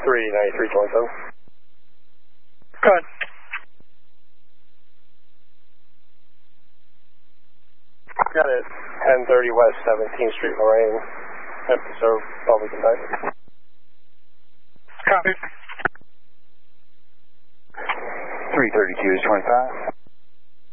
393.7. Go ahead. Got it. 1030 West 17th Street, Lorraine. Empty serve, public indictment. Copy. 332 is 25.